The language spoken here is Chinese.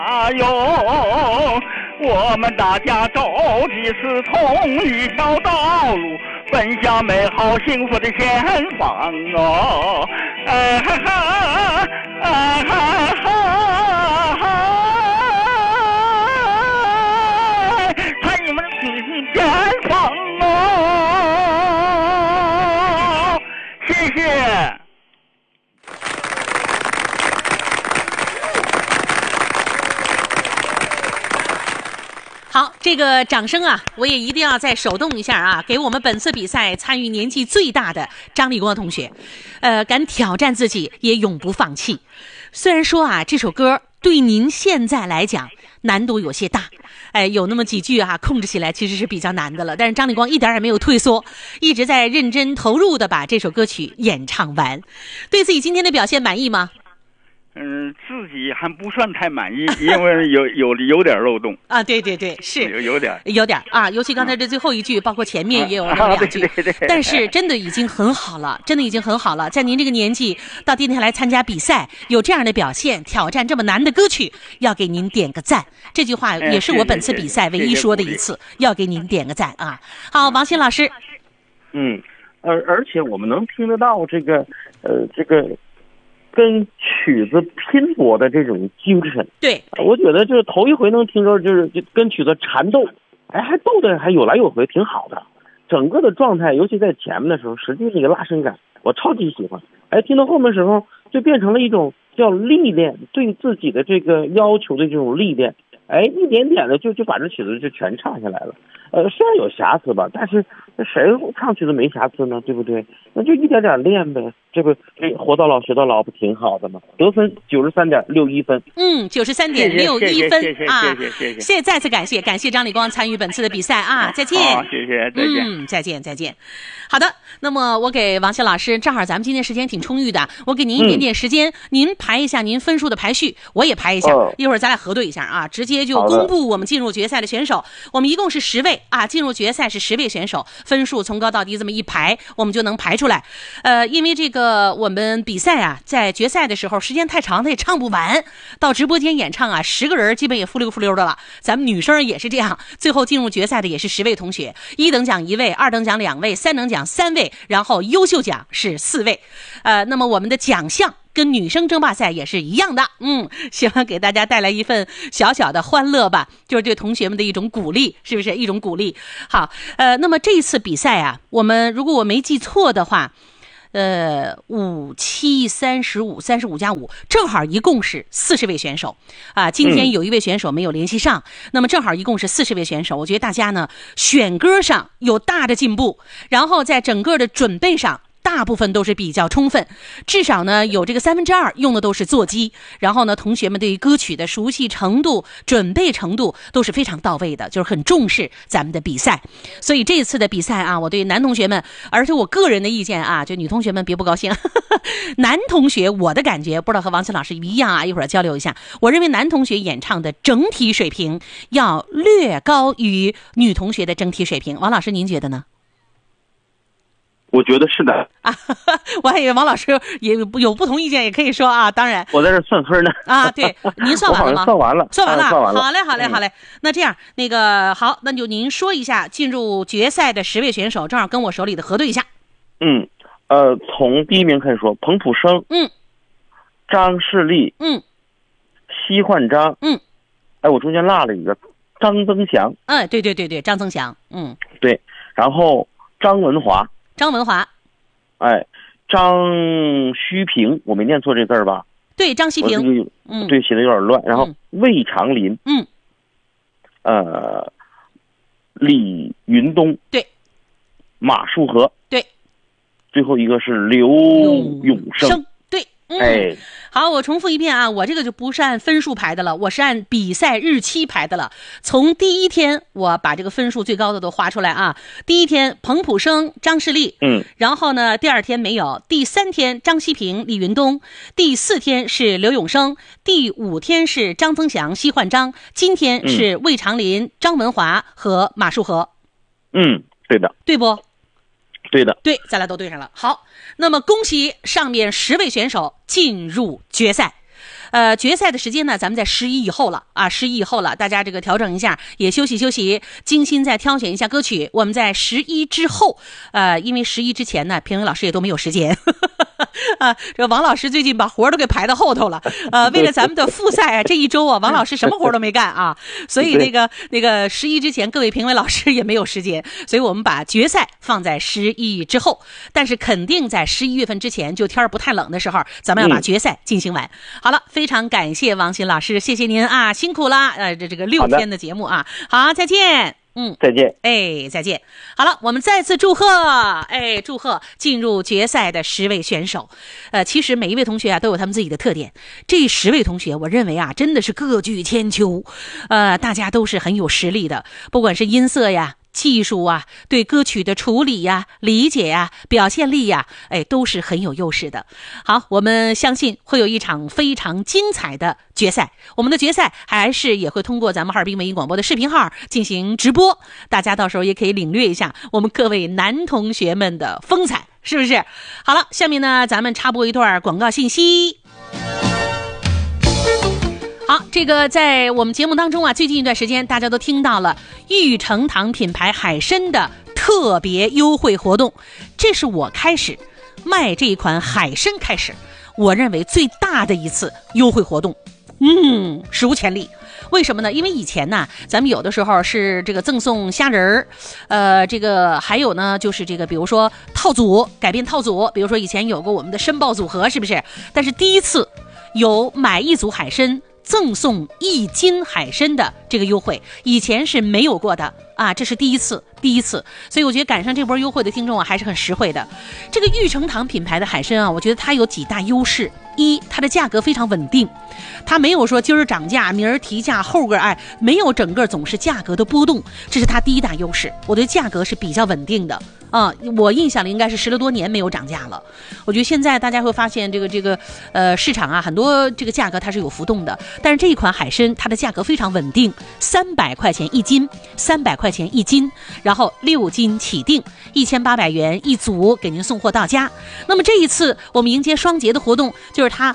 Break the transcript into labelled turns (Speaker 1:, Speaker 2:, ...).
Speaker 1: 哎呦，我们大家走的是同一条道路，奔向美好幸福的前方哦！哎哈哈，哎哈哈，看你们的前方哦！谢谢。
Speaker 2: 好，这个掌声啊，我也一定要再手动一下啊，给我们本次比赛参与年纪最大的张立光同学，敢挑战自己，也永不放弃。虽然说啊，这首歌对您现在来讲难度有些大，有那么几句啊，控制起来其实是比较难的了。但是张立光一点也没有退缩，一直在认真投入的把这首歌曲演唱完。对自己今天的表现满意吗？
Speaker 1: 自己还不算太满意，因为有点漏洞
Speaker 2: 啊。对对对，是有点啊，尤其刚才这最后一句，包括前面也有那么两句，
Speaker 1: 对，
Speaker 2: 但是真的已经很好了，真的已经很好了。在您这个年纪到今天来参加比赛，有这样的表现，挑战这么难的歌曲，要给您点个赞。这句话也是我本次比赛唯一说的一次，要给您点个赞啊。好，王鑫老师。
Speaker 3: 而且我们能听得到这个跟曲子拼搏的这种精神，
Speaker 2: 对，
Speaker 3: 我觉得就是头一回能听着，就是跟曲子缠斗，还斗的还有来有回，挺好的。整个的状态，尤其在前面的时候，实际是一个拉伸感，我超级喜欢。听到后面的时候，就变成了一种叫历练，对自己的这个要求的这种历练。一点点的就把这曲子就全唱下来了。虽然有瑕疵吧，但是谁唱曲子没瑕疵呢？对不对？那就一点点练呗。这不活到老学到老不挺好的吗？得分93.61分。
Speaker 2: 93.61分啊！
Speaker 1: 谢
Speaker 2: 谢再次感谢张立光参与本次的比赛啊！再见。
Speaker 1: 好，谢谢，再见。
Speaker 2: 再见。好的，那么我给王鑫老师，正好咱们今天时间挺充裕的，我给您一点点时间，您排一下您分数的排序，我也排一下，一会儿咱俩核对一下啊，直接就公布我们进入决赛的选手。我们一共是10位啊，进入决赛是10位选手，分数从高到低这么一排，我们就能排出来。因为这个我们比赛啊，在决赛的时候时间太长，他也唱不完，到直播间演唱啊，10个人基本也溜的了。咱们女生也是这样，最后进入决赛的也是10位同学，1等奖1位，2等奖2位，3等奖3位，然后优秀奖是4位。那么我们的奖项跟女生争霸赛也是一样的，希望给大家带来一份小小的欢乐吧，就是对同学们的一种鼓励，是不是一种鼓励？好，那么这一次比赛啊，我们如果我没记错的话，5、7、35加5，正好一共是40位选手啊。今天有一位选手没有联系上，那么正好一共是40位选手。我觉得大家呢选歌上有大的进步，然后在整个的准备上大部分都是比较充分，至少呢有这个2/3用的都是座机，然后呢同学们对于歌曲的熟悉程度、准备程度都是非常到位的，就是很重视咱们的比赛。所以这次的比赛啊，我对男同学们，而且我个人的意见啊，就女同学们别不高兴男同学我的感觉不知道和王鑫老师一样啊，一会儿交流一下。我认为男同学演唱的整体水平要略高于女同学的整体水平，王老师您觉得呢？
Speaker 3: 我觉得是的
Speaker 2: 啊，我还以为王老师也有不同意见，也可以说啊。当然，
Speaker 3: 我在这算分呢。
Speaker 2: 啊，对，您算完了吗？
Speaker 3: 算完了。
Speaker 2: 好嘞。那这样，好，那就您说一下进入决赛的10位选手，正好跟我手里的核对一下。
Speaker 3: 从第1名开始说，彭普生，张世力，奚焕章，我中间落了一个张增祥。
Speaker 2: 对，张增祥，
Speaker 3: 对，然后张文华，张虚平，我没念错这字吧？
Speaker 2: 对，张希平，
Speaker 3: 对，写的有点乱。然后魏长林，李云东，
Speaker 2: 对，
Speaker 3: 马树和，
Speaker 2: 对，
Speaker 3: 最后一个是刘永生，
Speaker 2: 对，
Speaker 4: 好，我重复一遍啊，我这个就不是按分数排的了，我是按比赛日期排的了。从第一天我把这个分数最高的都划出来啊。第一天彭普生、张世力，然后呢第二天没有，第三天张希平、李云东，第四天是刘永生，第五天是张增祥、奚焕章，今天是魏长林、张文华和马树和。
Speaker 3: 对的，
Speaker 4: 对不？
Speaker 3: 对的，
Speaker 4: 对，咱俩都对上了。好，那么恭喜上面10位选手进入决赛。
Speaker 2: 决赛的时间呢，咱们在11以后了啊，11以后了，大家这个调整一下，也休息休息，精心再挑选一下歌曲。我们在11之后，因为11之前呢，评委老师也都没有时间。这王老师最近把活都给排到后头了，为了咱们的复赛啊，这一周啊，王老师什么活都没干啊，所以那个11之前，各位评委老师也没有时间，所以我们把决赛放在11之后，但是肯定在11月份之前，就天不太冷的时候，咱们要把决赛进行完。好了，非常感谢王鑫老师，谢谢您啊，辛苦了，这个6天的节目啊，好，再见。
Speaker 3: 再见。
Speaker 2: 再见。好了，我们再次祝贺，祝贺进入决赛的10位选手。其实每一位同学啊都有他们自己的特点。这10位同学，我认为啊真的是各具千秋，大家都是很有实力的，不管是音色呀、技术啊，对歌曲的处理呀、理解呀、表现力呀，都是很有优势的。好，我们相信会有一场非常精彩的决赛。我们的决赛还是也会通过咱们哈尔滨文艺广播的视频号进行直播，大家到时候也可以领略一下我们各位男同学们的风采，是不是？好了，下面呢，咱们插播一段广告信息。好，这个在我们节目当中啊，最近一段时间大家都听到了玉成堂品牌海参的特别优惠活动，这是我开始卖这一款海参开始，我认为最大的一次优惠活动，史无前例。为什么呢？因为以前呢，咱们有的时候是这个赠送虾仁儿，这个还有呢，就是这个比如说套组改变套组，比如说以前有过我们的申报组合，是不是？但是第一次有买1组海参赠送1斤海参的这个优惠，以前是没有过的啊，这是第一次，所以我觉得赶上这波优惠的听众啊，还是很实惠的。这个玉成堂品牌的海参啊，我觉得它有几大优势：一，它的价格非常稳定，它没有说今儿涨价，明儿提价，后个没有整个总是价格的波动，这是它第一大优势。我觉得价格是比较稳定的。我印象里应该是10多年没有涨价了。我觉得现在大家会发现这个市场啊，很多这个价格它是有浮动的，但是这一款海参它的价格非常稳定，300块钱1斤，300块钱1斤，然后6斤起订，1800元1组给您送货到家。那么这一次我们迎接双节的活动，就是它